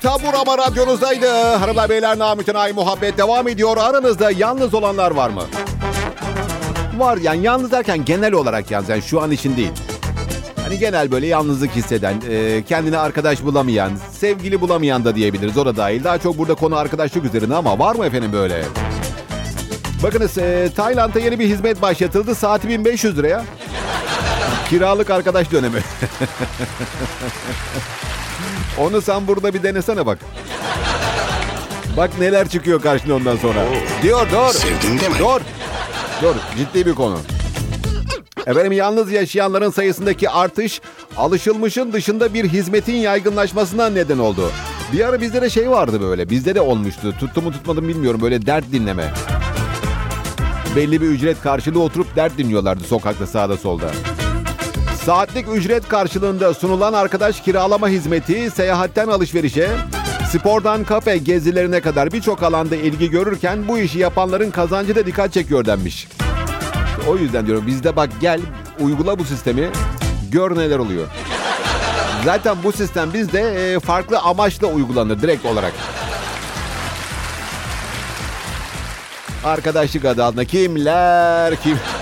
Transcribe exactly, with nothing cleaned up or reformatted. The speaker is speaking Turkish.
Tabur ama radyonuzdaydı. Hanımlar beyler, namütenayi muhabbet devam ediyor. Aranızda yalnız olanlar var mı? Var yani, yalnız derken genel olarak yalnız, yani şu an için değil. Hani genel böyle yalnızlık hisseden, e, kendine arkadaş bulamayan, sevgili bulamayan da diyebiliriz, o da dahil. Daha çok burada konu arkadaşlık üzerine, ama var mı efendim böyle? Bakınız, e, Tayland'da yeni bir hizmet başlatıldı. Saati bin beş yüz liraya. Kiralık arkadaş dönemi. Onu sen burada bir denesene bak. Bak neler çıkıyor karşına ondan sonra. Diyor dur. Sevdin de mi? Dur. Dur, ciddi bir konu. Efendim, yalnız yaşayanların sayısındaki artış alışılmışın dışında bir hizmetin yaygınlaşmasına neden oldu. Bir ara bizde de şey vardı böyle. Bizde de olmuştu. Tuttu mu tutmadı mı bilmiyorum. Böyle dert dinleme. Belli bir ücret karşılığı oturup dert dinliyorlardı sokakta, sağda solda. Saatlik ücret karşılığında sunulan arkadaş kiralama hizmeti seyahatten alışverişe, spordan kafe gezilerine kadar birçok alanda ilgi görürken bu işi yapanların kazancı da dikkat çekiyor denmiş. O yüzden diyorum, bizde bak gel uygula bu sistemi, gör neler oluyor. Zaten bu sistem bizde farklı amaçla uygulanır direkt olarak. Arkadaşlık adı altında kimler kim...